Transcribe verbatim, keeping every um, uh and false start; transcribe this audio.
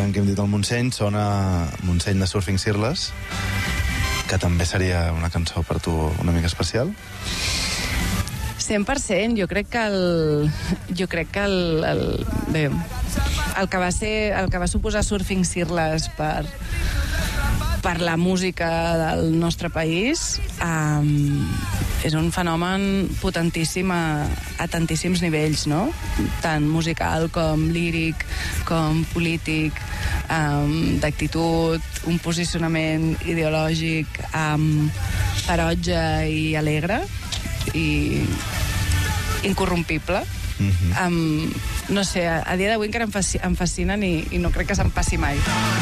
aprofitant que hem dit el Montseny, sona Montseny de Surfing Sirles, que també seria una cançó per tu una mica especial. cent per cent. Jo crec que el... Jo crec que el... el bé, el que va ser... El que va suposar Surfing Sirles per... per la música del nostre país um, és un fenomen potentíssim a, a tantíssims nivells, no? Tant musical com líric, com polític, um, d'actitud, un posicionament ideològic um, ferotge i alegre i incorrompible. Mm-hmm. um, no sé, a, a dia d'avui encara em, fasc- em fascinen i, i no crec que se'm passi mai.